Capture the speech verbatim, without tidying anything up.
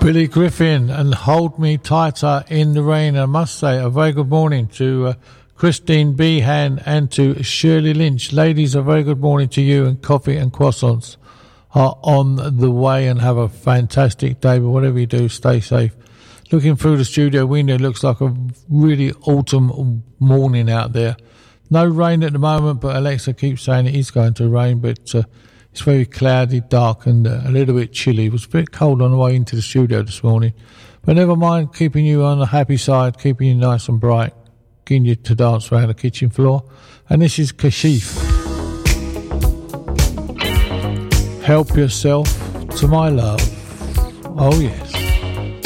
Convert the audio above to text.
Billy Griffin and Hold Me Tighter in the Rain. I must say a very good morning to uh, Christine Behan and to Shirley Lynch. Ladies, a very good morning to you, and coffee and croissants are on the way, and have a fantastic day. But whatever you do, stay safe. Looking through the studio window, it looks like a really autumn morning out there. No rain at the moment, but Alexa keeps saying it is going to rain, but uh, it's very cloudy, dark, and uh, a little bit chilly. It was a bit cold on the way into the studio this morning. But never mind, keeping you on the happy side, keeping you nice and bright, getting you to dance around the kitchen floor. And this is Kashif. Help yourself to my love. Oh, yes.